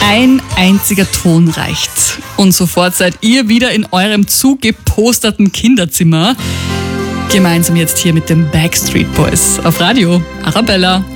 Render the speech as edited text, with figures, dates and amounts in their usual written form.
Ein einziger Ton reicht. Und sofort seid ihr wieder in eurem zugeposterten Kinderzimmer. Gemeinsam jetzt hier mit den Backstreet Boys auf Radio Arabella.